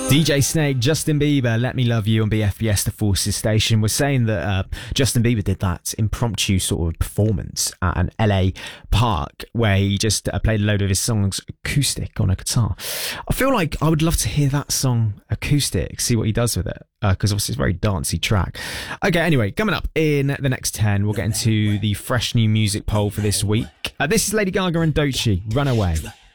DJ Snake, Justin Bieber, Let Me Love You on BFBS, the Forces station. We're saying that Justin Bieber did that impromptu sort of performance at an LA park where he just played a load of his songs acoustic on a guitar. I feel like I would love to hear that song acoustic, see what he does with it, because obviously it's a very dancey track. Okay, anyway, coming up in the next 10, we'll get into the fresh new music poll for this week. This is Lady Gaga and Doechii, Runaway.